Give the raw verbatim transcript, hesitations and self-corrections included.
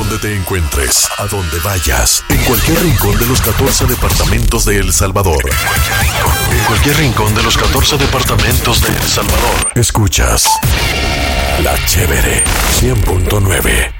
donde te encuentres, a donde vayas, en cualquier rincón de los catorce departamentos de El Salvador. En cualquier rincón de los catorce departamentos de El Salvador. Escuchas La Chévere cien punto nueve.